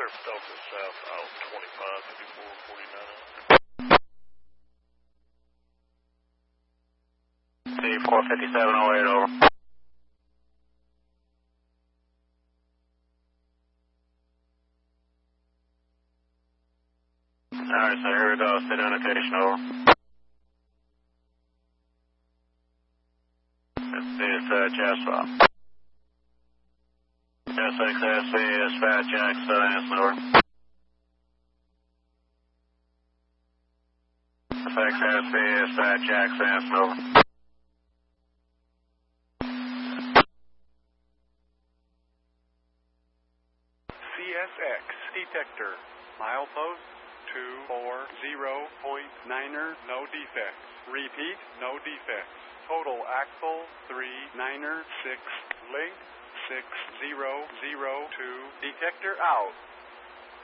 Surf Delta South, aisle 25, 54, 49. C45708 over. Alright, so here we go. Sit indication over. This is Jasper. SXSC is Fat Jack, Answer over. SXSC is Fat Jack, Answer over. CSX detector, milepost 240.9er, no defects. Repeat, no defects. Total axle 39er 6, link 6002, detector out.